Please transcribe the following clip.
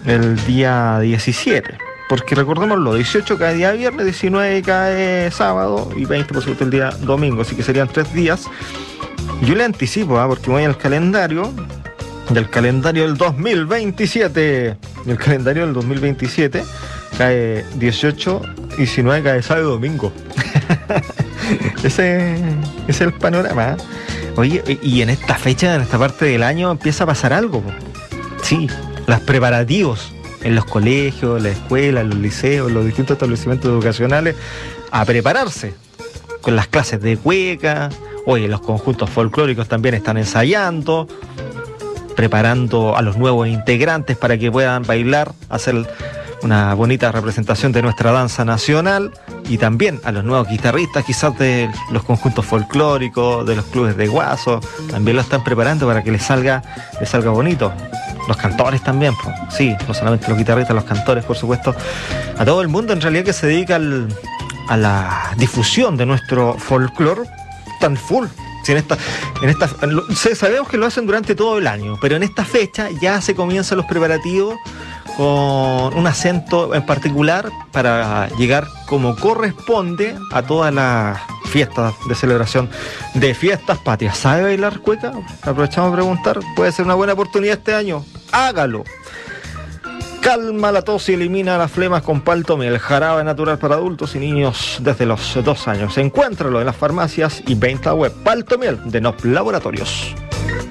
el día 17. Porque recordémoslo, 18 cae día viernes, 19 cae sábado y 20 por supuesto el día domingo, así que serían 3 días. Yo le anticipo, porque voy al calendario del 2027. Y el calendario del 2027 cae 18, 19, cae sábado y domingo. Ese es el panorama. Oye, y en esta fecha, en esta parte del año, empieza a pasar algo. Sí, los preparativos en los colegios, en la escuela, en los liceos, en los distintos establecimientos educacionales, a prepararse con las clases de cueca. Oye, los conjuntos folclóricos también están ensayando, preparando a los nuevos integrantes para que puedan bailar, hacer una bonita representación de nuestra danza nacional, y también a los nuevos guitarristas quizás de los conjuntos folclóricos, de los clubes de guaso, también lo están preparando para que les salga bonito. Los cantores también, pues. Sí, no solamente los guitarristas, los cantores, por supuesto, a todo el mundo en realidad que se dedica a la difusión de nuestro folclore tan full. Si sabemos que lo hacen durante todo el año, pero en esta fecha ya se comienzan los preparativos con un acento en particular para llegar como corresponde a todas las fiestas de celebración de fiestas patrias. ¿Sabe bailar cueca? Aprovechamos a preguntar. Puede ser una buena oportunidad este año. Hágalo. Calma la tos y elimina las flemas con Paltomel, jarabe natural para adultos y niños desde los 2 años. Encuéntralo en las farmacias y venta web. Paltomel de NOP Laboratorios.